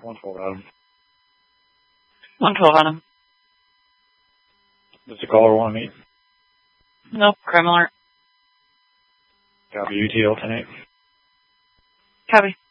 112 Adam. 112 Adam. Does the caller want to meet? Nope, crime alert. Copy UTL 10-8. Copy.